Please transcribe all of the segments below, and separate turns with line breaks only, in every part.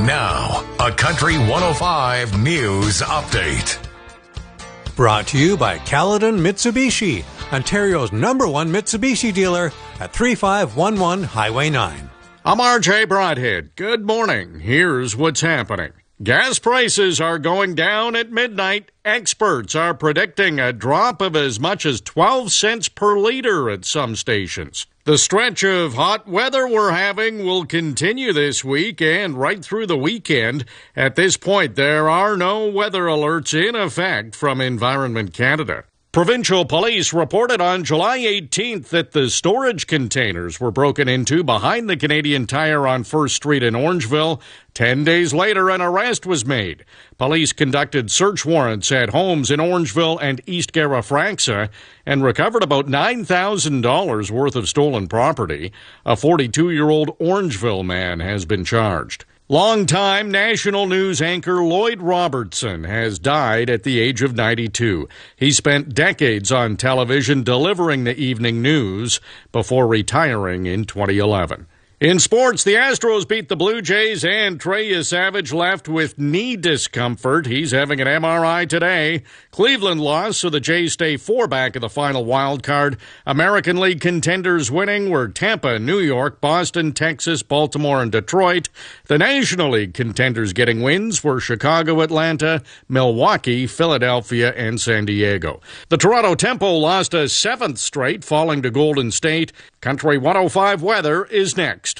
Now, a Country 105 News Update.
Brought to you by Caledon Mitsubishi, Ontario's #1 Mitsubishi dealer at 3511 Highway 9.
I'm RJ Broadhead. Good morning. Here's what's happening. Gas prices are going down at midnight. Experts are predicting a drop of as much as 12 cents per liter at some stations. The stretch of hot weather we're having will continue this week and right through the weekend. At this point, there are no weather alerts in effect from Environment Canada. Provincial police reported on July 18th that the storage containers were broken into behind the Canadian Tire on 1st Street in Orangeville. 10 days later, an arrest was made. Police conducted search warrants at homes in Orangeville and East Garafraxa and recovered about $9,000 worth of stolen property. A 42-year-old Orangeville man has been charged. Longtime national news anchor Lloyd Robertson has died at the age of 92. He spent decades on television delivering the evening news before retiring in 2011. In sports, the Astros beat the Blue Jays and Trey Savage left with knee discomfort. He's having an MRI today. Cleveland lost, so the Jays stay 4 back of the final wild card. American League contenders winning were Tampa, New York, Boston, Texas, Baltimore, and Detroit. The National League contenders getting wins were Chicago, Atlanta, Milwaukee, Philadelphia, and San Diego. The Toronto Tempo lost a 7th straight, falling to Golden State. Country 105 weather is next.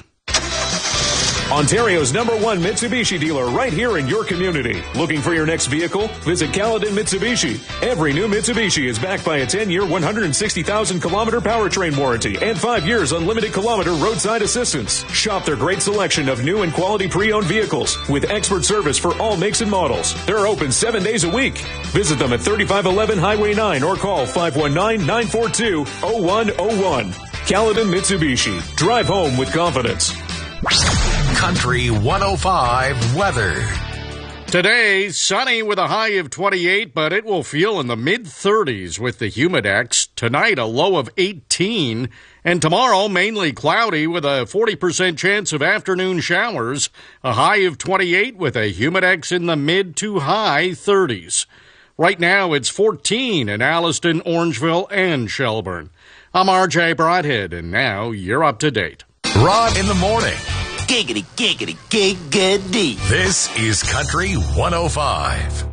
Ontario's #1 Mitsubishi dealer right here in your community. Looking for your next vehicle? Visit Caledon Mitsubishi. Every new Mitsubishi is backed by a 10-year, 160,000-kilometer powertrain warranty and 5 years unlimited kilometer roadside assistance. Shop their great selection of new and quality pre-owned vehicles with expert service for all makes and models. They're open 7 days a week. Visit them at 3511 Highway 9 or call 519-942-0101. Caledon Mitsubishi. Drive home with confidence.
Country 105 weather.
Today, sunny with a high of 28, but it will feel in the mid-30s with the humidex. Tonight, a low of 18. And tomorrow, mainly cloudy with a 40% chance of afternoon showers. A high of 28 with a humidex in the mid to high 30s. Right now, it's 14 in Alliston, Orangeville, and Shelburne. I'm RJ Broadhead, and now you're up to date.
Rod in the morning.
Giggity, giggity, giggity.
This is Country 105.